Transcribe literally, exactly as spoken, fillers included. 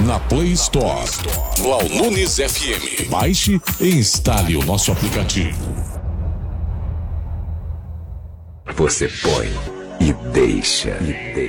na Play Store. Blau Nunes F M. Baixe e instale o nosso aplicativo. Você põe e deixa. E deixa.